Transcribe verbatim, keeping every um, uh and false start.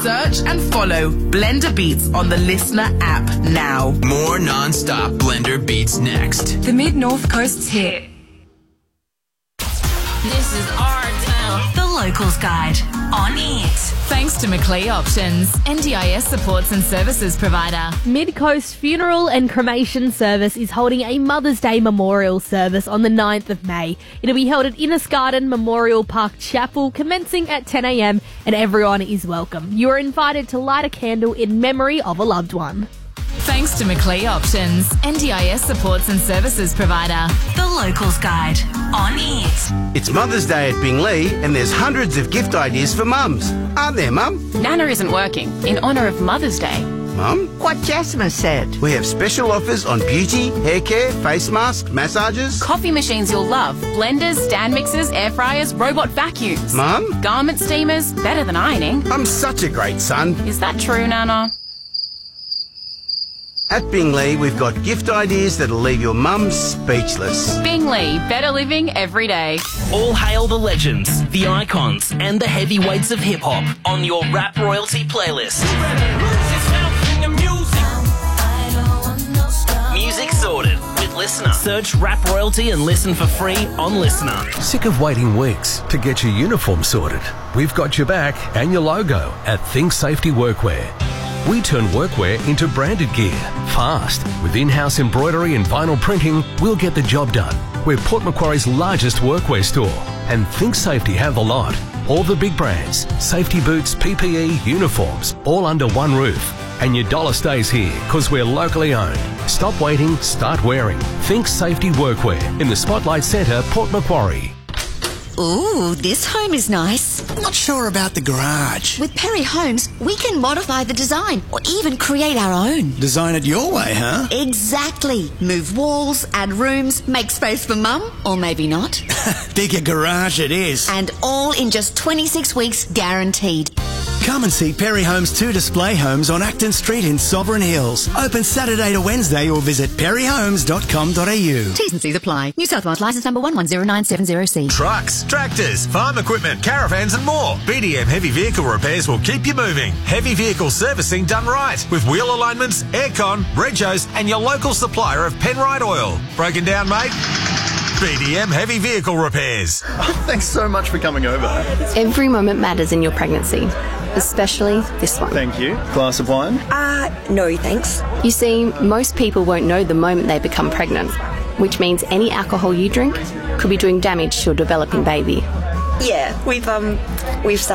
Search and follow Blender Beats on the Listener app now. More non-stop Blender Beats next. The Mid-North Coast's here. This is our town. The Locals Guide on it. Thanks to Macleay Options, N D I S supports and services provider. Mid-Coast Funeral and Cremation Service is holding a Mother's Day memorial service on the ninth of May. It'll be held at Inniscarden Memorial Park Chapel, commencing at ten a.m, and everyone is welcome. You are invited to light a candle in memory of a loved one. Thanks to Macleay Options, N D I S supports and services provider. The Locals Guide on it. It's Mother's Day at Binglee, and there's hundreds of gift ideas for mums. Aren't there, Mum? Nana isn't working, in honour of Mother's Day. Mum? What Jasmine said. We have special offers on beauty, hair care, face masks, massages. Coffee machines you'll love. Blenders, stand mixers, air fryers, robot vacuums. Mum? Garment steamers, better than ironing. I'm such a great son. Is that true, Nana? At Binglee, we've got gift ideas that'll leave your mum speechless. Binglee, better living every day. All hail the legends, the icons, and the heavyweights of hip-hop on your Rap Royalty playlist. Music sorted with Listener. Search Rap Royalty and listen for free on Listener. Sick of waiting weeks to get your uniform sorted? We've got your back and your logo at Think Safety Workwear. We turn workwear into branded gear, fast. With in-house embroidery and vinyl printing, we'll get the job done. We're Port Macquarie's largest workwear store, and Think Safety have the lot. All the big brands, safety boots, P P E, uniforms, all under one roof. And your dollar stays here, because we're locally owned. Stop waiting, start wearing. Think Safety Workwear in the Spotlight Centre, Port Macquarie. Ooh, this home is nice. Not sure about the garage. With Perry Homes, we can modify the design or even create our own. Design it your way, huh? Exactly. Move walls, add rooms, make space for mum, or maybe not. Bigger garage it is. And all in just twenty-six weeks guaranteed. Come and see Perry Homes two display homes on Acton Street in Sovereign Hills. Open Saturday to Wednesday or visit perry homes dot com dot a u. T's and C's apply. New South Wales licence number one one zero nine seven zero C. Trucks, tractors, farm equipment, caravans and more. B D M Heavy Vehicle Repairs will keep you moving. Heavy vehicle servicing done right with wheel alignments, aircon, regos and your local supplier of Penrite Oil. Broken down, mate? B D M Heavy Vehicle Repairs. Thanks so much for coming over. Every moment matters in your pregnancy, especially this one. Thank you. Glass of wine? Uh, no thanks. You see, most people won't know the moment they become pregnant, which means any alcohol you drink could be doing damage to your developing baby. Yeah, we've, um, we've started